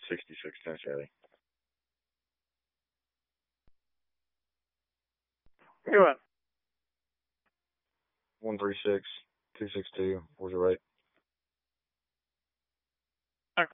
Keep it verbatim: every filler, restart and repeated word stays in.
sixty-six ten Charlie. You what? one three six